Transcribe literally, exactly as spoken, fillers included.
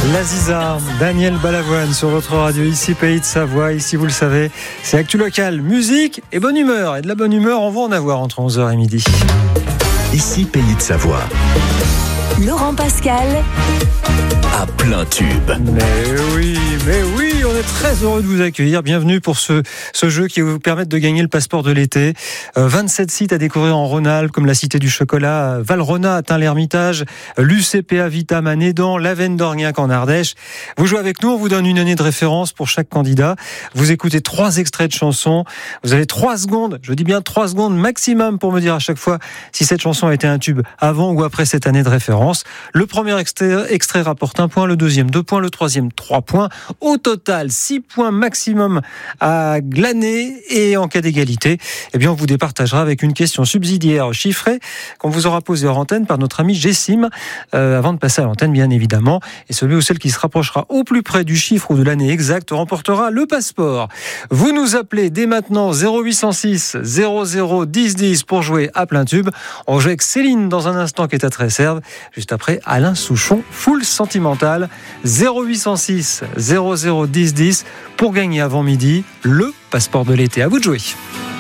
L'Aziza, Daniel Balavoine sur votre radio, ici Pays de Savoie, ici vous le savez, c'est Actu Local, musique et bonne humeur. Et de la bonne humeur, on va en avoir entre onze heures et midi. Ici Pays de Savoie. Laurent Pascal à plein tube. Mais oui, mais oui, on est très heureux de vous accueillir. Bienvenue pour ce, ce jeu qui va vous permettre de gagner le passeport de l'été. Euh, vingt-sept sites à découvrir en Rhône-Alpes, comme la Cité du Chocolat, Valrhona, Tain-l'Hermitage, l'U C P A Vitam à Nédan, l'Aven d'Orgnac en Ardèche. Vous jouez avec nous, on vous donne une année de référence pour chaque candidat. Vous écoutez trois extraits de chansons. Vous avez trois secondes, je dis bien trois secondes maximum pour me dire à chaque fois si cette chanson a été un tube avant ou après cette année de référence. Le premier extrait, extrait rapporte un point, le deuxième deux points, le troisième trois points. Au total, six points maximum à glaner, et en cas d'égalité, eh bien on vous départagera avec une question subsidiaire chiffrée qu'on vous aura posée hors antenne par notre ami Jessim, euh, avant de passer à l'antenne bien évidemment. Et celui ou celle qui se rapprochera au plus près du chiffre ou de l'année exacte remportera le passeport. Vous nous appelez dès maintenant zéro huit cent six zéro zéro dix dix pour jouer à plein tube. On joue avec Céline dans un instant qui est à Tresserve, juste après Alain Souchon, Full Sentimental. Zéro huit cent six zéro zéro dix dix pour gagner avant midi le passeport de l'été. À vous de jouer.